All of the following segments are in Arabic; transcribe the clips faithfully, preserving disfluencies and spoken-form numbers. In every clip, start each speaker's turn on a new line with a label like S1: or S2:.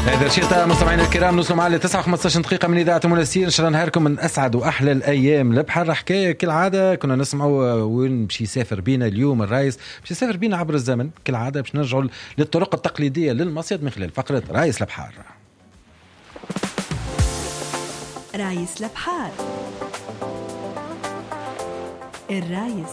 S1: هذا الشيء مستمعينا الكرام، نوصلوا معنا لتسعة وخمسة عشر دقيقة من إذاعة منسير. إن شاء الله نهاركم من أسعد وأحلى الأيام. البحر حكاية كالعادة، كنا نسمعوا وين باش يسافر بينا اليوم الرئيس، باش يسافر بينا عبر الزمن كالعادة، باش نرجعوا للطرق التقليدية للمصيد من خلال فقرة رئيس البحر.
S2: رئيس البحر. الرئيس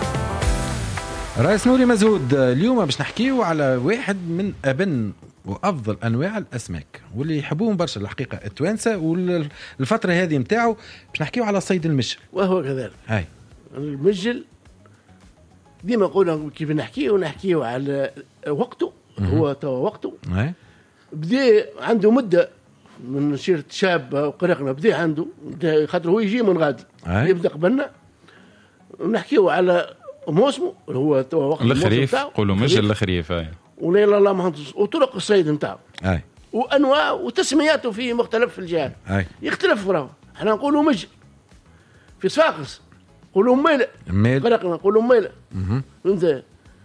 S1: رئيس نوري مزهود. اليوم باش نحكيو على واحد من أبن وأفضل أنواع الأسماك واللي يحبوهم برشا الحقيقة التوانسة، والفترة هذه متاعه باش نحكيو على صيد المجل.
S3: وهو كذلك
S1: هاي
S3: المجل ديما نقول كيف نحكيه ونحكيه على وقته. هو توا وقته
S1: هاي
S3: بدي عنده مدة من شيرت شاب وقرقنا، بدي عنده خاطر هو يجي من غادي يبدأ قبلنا، ونحكيه على موسمه اللي هو توا وقت
S4: الخريف، قولوا مجل الخريف. هاي
S3: وليلا الله مهندس وطرق الصيد نتاعو
S1: هاي
S3: وانواع وتسمياته في مختلف الجهات يختلف. فراه احنا نقولوا مجل في صفاقس، نقولوا ميله قرقنا، نقولوا ميله فهمت.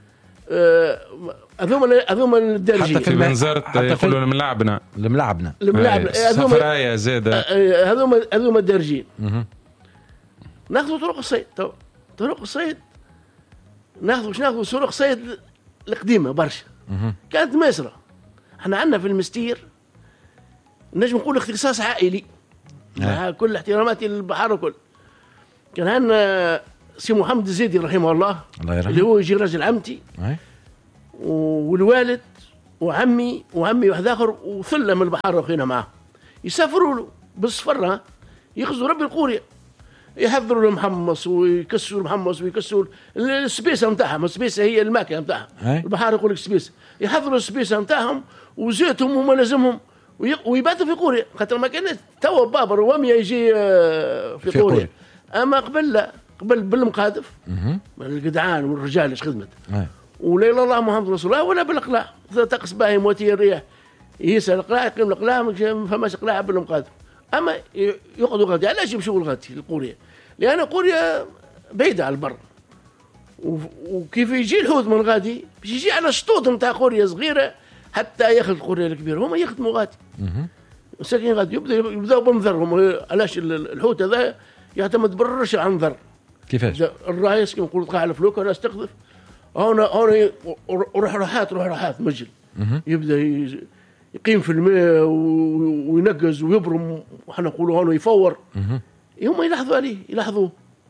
S3: هذوما هذوما الدارجين
S4: حتى في بنزرت يقولوا الملعبنا
S1: الملعبنا
S3: الملعبنا
S4: صفرايا زاده.
S3: هذوما هذوما الدارجين. ناخذوا طرق الصيد. طرق الصيد ناخذوا مش ناخذوا طرق الصيد القديمه برشا كانت ماسرة. احنا عندنا في المستير نجم نقول اختصاص عائلي مع كل احتراماتي للبحر وكل. كان عندنا سي محمد الزيدي رحمه الله, الله اللي هو يجي راجل عمتي والوالد وعمي وعمي واحد اخر وثله من البحر وخينا معاه يسافروا له بالصفرة يخزوا ربي القورية، يحضروا المحمص ويكسوا المحمص ويكسوا السبيسه نتاعهم. السبيسه هي الماكله نتاعهم، البحر يقول لك سبيسه. يحضروا السبيسه نتاعهم وزيتهم وما لازمهم ويباتوا في قوريا، خاطر ما كانت توا بابر ومية يجي في, في قوريا. اما قبل لا قبل بالمقادف الجدعان والرجال ايش خدمت وليل الله محمد رسول الله ولا بالاقلاع تقص باهي موتي الرياح يسال القلاع يقيم القلاع ما فماش قلاع بالمقادف. اما يقعدوا غادي علاش يمشوا لغادي لقوريا؟ لان قوريا بعيده على البر، وكيف يجي الحوت من غادي باش يجي على شطوط نتاع قوريا صغيره حتى ياخذ قوريا الكبيره. هما يخدموا غادي ساكنين غادي يبدا يبداو بنذرهم. علاش الحوت هذا يعتمد بالرش على النذر.
S1: كيفاش
S3: الرايس كيما نقولوا تقع الفلوكه الناس تقذف هنا هنا روح روحات روح روحات مجل يبدا يقيم في الماء وينقز ويبرم وحنا نقولوا هنا يفور. هم يلاحظوا عليه يلاحظوا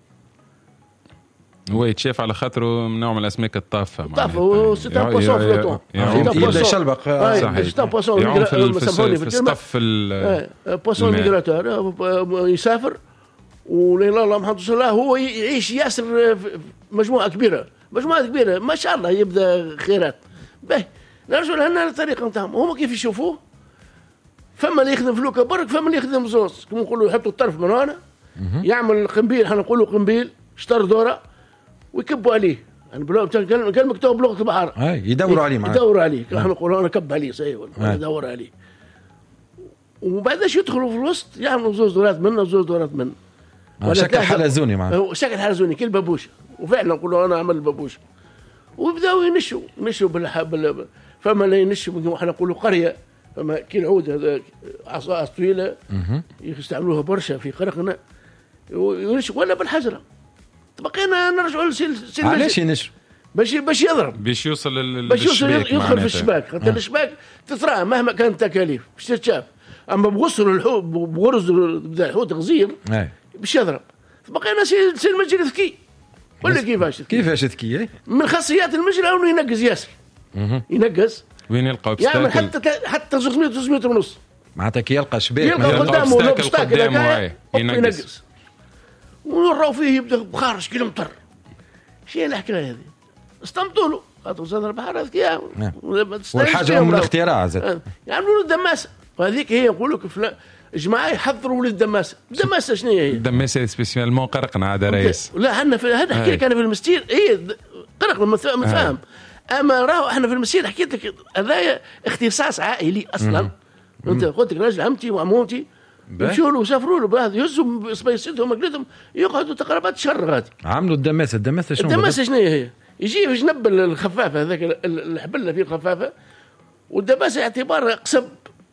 S4: هو يتشاف على خاطره من نوع من الاسماك الطافه.
S3: طافه ستة بوسون فلوتون
S1: يبدا يشلبق
S3: ستة بوسون
S4: في الصف
S3: بوسون ميغراتور يسافر ولله الله محمد رسول الله. هو يعيش ياسر مجموعه كبيره مجموعه كبيره ما شاء الله يبدا خيرات باهي. نرجع لهنا الطريقه نتاعهم هما كيف يشوفوه. فما اللي يخدم فلوكه برك فما اللي يخدم زوز كما نقولوا يحطوا الطرف من هنا يعمل قنبيل احنا نقولوا قنبيل شطر دوره ويكبوا عليه. يعني بلغه كان مكتوب بلغه البحر
S1: يدوروا عليه معاه
S3: يدوروا عليه احنا نقولوا انا كب عليه صحيح ولا يدور عليه. وبعدش يدخلوا في الوسط يعملوا زوز دورات منه زوز دورات منه
S1: شكل حلزوني معاه
S3: شكل حلزوني كل بابوشه. وفعلا نقولوا انا عمل بابوشه ويبداو ينشوا ينشوا بالحبل. فما لا ينشوا احنا نقولوا قريه. فما كي العود هذا عصا طويله يستعملوها برشا في قرقنا ينشوا ولا بالحجره. بقينا نرجعوا لسيل
S1: علاش ينشوا باش
S3: باش يضرب
S4: باش يوصل لل
S3: باش يوصل يدخل في الشباك. خاطر الشباك تتراه مهما كانت تكاليف باش تتشاف. اما بغسل الحوت بغرز بدا الحوت غزير باش يضرب. بقينا سيل سيل مجري ذكي ولا كيفاش
S1: كيفاش ذكي
S3: من خاصيات المجرى انه ينقز ياسر ينقز
S4: وين يلقى
S3: يعمل حتى حتى ستمية ستمية ونص
S1: معناتها كي يلقى شباك
S3: يلقى قدامه قدامه ينقز ونراو فيه يبدا بخارج كيلومتر. شي الحكايه هذه استمطوا له خاطر صدر البحر هذيك
S1: والحاجه من الاختراع زاد
S3: يعملوا له دماسه. وهذيك هي يقول لك فلان جماعه يحضروا للدماسه. الدماسه شنو هي؟
S4: الدماسه سبيسيالمون قرقنا عاد رئيس.
S3: لا احنا في هذا حكي لك انا في المستير هي قرقنا مفاهم. اما راهو احنا في المسير حكيت لك هذايا اختصاص عائلي اصلا. انت قلت لك راجل عمتي وعمومتي يمشوا له وسافروا له بعد يهزوا سبيسيتهم مقلتهم يقعدوا تقربات شهر غادي.
S1: عملوا الدماسه. الدماسه شنو؟
S3: الدماسه شنو هي؟ يجي في جنب الخفافه هذاك الحبله فيه الخفافه والدماسه اعتبار قصب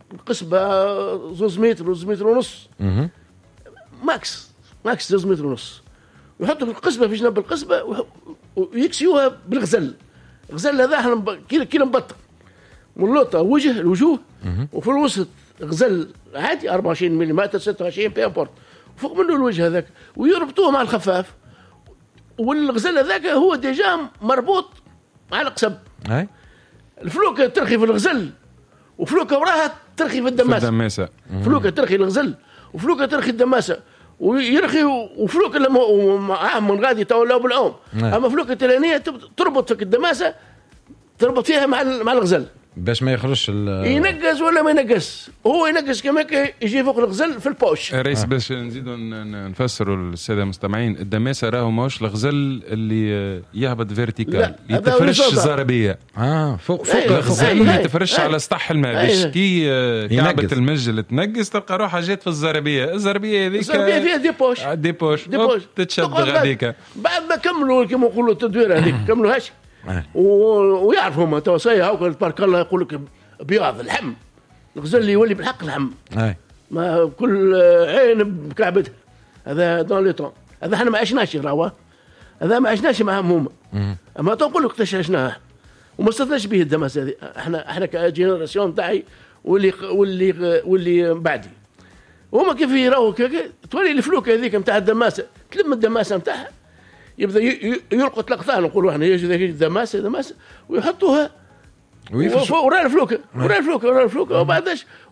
S3: قصبة زوز متر وزوز متر ونص ماكس ماكس زوز متر ونص، ويحطوا القصبة في جنب القصبة ويكسيوها بالغزل. الغزل هذا احنا كيلو كيلو مبطل ملوطة وجه الوجوه، وفي الوسط غزل عادي أربعة وعشرين ملم ستة وعشرين بيامبورت، وفوق منه الوجه هذاك، ويربطوه مع الخفاف. والغزل هذاك هو ديجا مربوط مع القصب.
S1: أي
S3: الفلوكة ترخي في الغزل، وفلوكة وراها ترخي في الدماسة.
S4: في الدماسة.
S3: فلوكة ترخي الغزل، وفلوكة ترخي الدماسة، ويرخي وفلوكة لما معاه من غادي تولوا بالعوم. أما فلوكة الثانية تربط في الدماسة، تربط فيها مع مع الغزل
S1: باش ما يخرجش
S3: ينقز ولا ما ينقز. هو ينقز كما يجي فوق الغزل في البوش.
S4: رئيس آه. باش نزيدوا نفسروا للساده المستمعين، الدماسه راهو ماهوش الغزل اللي يهبط فيرتيكال، يتفرش الزربيه.
S1: اه فوق فوق
S4: الغزل ما يتفرش على سطح الماء باش كي كعبه المج تنقز تلقى روحها جات في الزربيه. الزربيه هذيك
S3: الزربيه فيها دي بوش
S4: دي بوش, دي بوش. تتشد غاديك
S3: بعد ما كملوا كما نقولوا التدوير هذيك كملوهاش. ويعرفوا هما تو صاي هاو تبارك الله يقول لك بياض اللحم، الغزل اللي يولي بالحق اللحم. ما كل عين بكعبتها. هذا دون لي طون، هذا احنا ما عشناش راهو، هذا ما عشناش معهم هما. اما تنقول لك كيفاش عشناه وما استفدناش به الدماسه هذه. احنا احنا كجينيراسيون تاعي واللي واللي واللي بعدي هما كيف يراو تولي الفلوكه هذيك نتاع الدماسه، تلم الدماسه نتاعها يبدا يلقط لقطان، نقولوا احنا يجي ذيك الدماسه دماسه ويحطوها وراء الفلوكه وراء الفلوكه وراء الفلوكه وبعداش